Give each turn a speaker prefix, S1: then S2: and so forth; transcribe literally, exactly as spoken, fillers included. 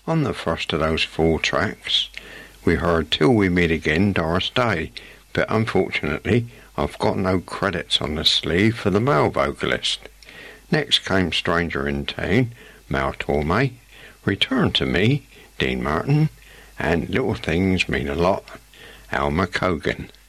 S1: On the first of those four tracks, we heard Till We Meet Again, Doris Day, but unfortunately I've got no credits on the sleeve for the male vocalist. Next came Stranger in Town, Mel Torme, Return to Me, Dean Martin, and Little Things Mean a Lot, Alma Cogan.